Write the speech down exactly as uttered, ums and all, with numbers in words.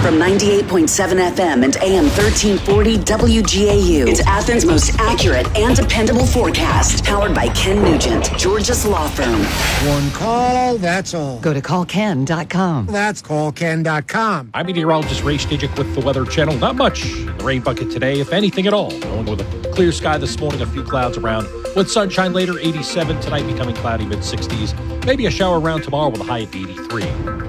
From ninety-eight point seven F M and A M thirteen forty W G A U. It's Athens' most accurate and dependable forecast. Powered by Ken Nugent, Georgia's law firm. One call, that's all. Go to call ken dot com. That's call ken dot com. I'm meteorologist Ray Stijik with the Weather Channel. Not much in the rain bucket today, if anything at all. Going with a clear sky this morning, a few clouds around. With sunshine later, eighty-seven. Tonight becoming cloudy, mid sixties. Maybe a shower around tomorrow with a high of eighty-three.